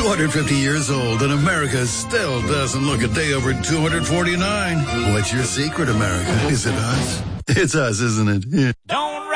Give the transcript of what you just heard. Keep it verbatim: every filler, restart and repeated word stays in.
two hundred fifty years old, and America still doesn't look a day over two hundred forty-nine. What's your secret, America? Is it us? It's us, isn't it? Yeah. Don't